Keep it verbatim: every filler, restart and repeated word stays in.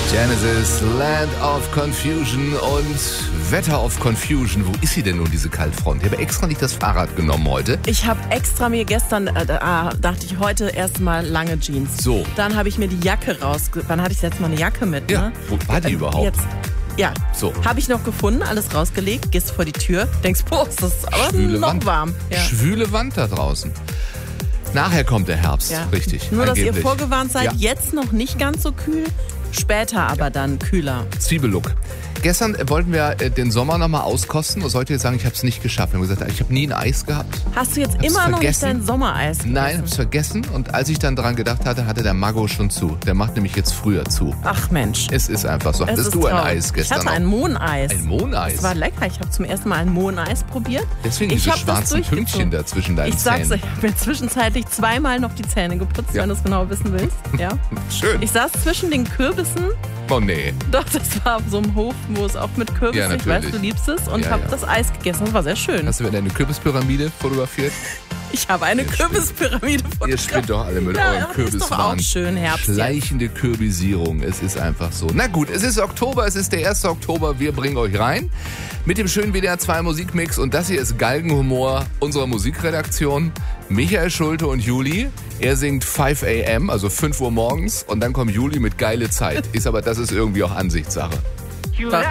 Genesis, Land of Confusion und Wetter of Confusion. Wo ist sie denn nun, diese Kaltfront? Ich habe extra nicht das Fahrrad genommen heute. Ich habe extra mir gestern, äh, ah, dachte ich, heute erstmal lange Jeans. So. Dann habe ich mir die Jacke rausge... Wann hatte ich jetzt mal eine Jacke mit? Ja, Ne? wo war die äh, überhaupt? Jetzt. Ja, So. habe ich noch gefunden, alles rausgelegt, gehst vor die Tür, denkst, boah, ist das aber Schwüle noch Wand. warm. Ja. Schwüle Wand da draußen. Nachher kommt der Herbst, Ja. richtig. Nur, dass angeblich. ihr vorgewarnt seid, Ja. jetzt noch nicht ganz so kühl, später aber dann kühler. Zwiebellook. Gestern wollten wir äh, den Sommer nochmal auskosten und sollte jetzt sagen, ich habe es nicht geschafft. Wir haben gesagt, ich habe nie ein Eis gehabt. Hast du jetzt Hab's immer noch nicht vergessen. dein Sommereis gegessen? Nein, ich habe es vergessen. Und als ich dann daran gedacht hatte, hatte der Mago schon zu. Der macht nämlich jetzt früher zu. Ach Mensch. Es ist einfach so. Es Hattest ist du ein traurig. Eis gestern Ich hatte ein noch? Mohneis. Ein Mohneis? Das war lecker. Ich habe zum ersten Mal ein Mohneis probiert. Deswegen ich diese hab das schwarzen Pünktchen durchgezogen. da zwischen deinen Ich sag's Zähnen. euch, ich habe mir zwischenzeitlich zweimal noch die Zähne geputzt, Ja. wenn du es genau wissen willst. Ja. Schön. Ich saß zwischen den Kürbissen. Oh nee. Doch, das war auf so einem Hof, wo es auch mit Kürbis, Ja, ich weiß, natürlich. du liebst es, und Ja, habe ja. das Eis gegessen. Das war sehr schön. Hast du wieder eine Kürbispyramide fotografiert? Ich habe eine Ihr Kürbispyramide Ihr fotografiert. spinnt doch alle mit Ja, eurem aber das ist doch auch Kürbiswahn. schön, Herbst jetzt. Schleichende Kürbisierung. Es ist einfach so. Na gut, es ist Oktober, es ist der erste Oktober. Wir bringen euch rein mit dem schönen W D R zwei Musikmix. Und das hier ist Galgenhumor unserer Musikredaktion. Michael Schulte und Juli. Er singt five a m, also fünf Uhr morgens. Und dann kommt Juli mit geile Zeit. Ist aber, das ist irgendwie auch Ansichtssache.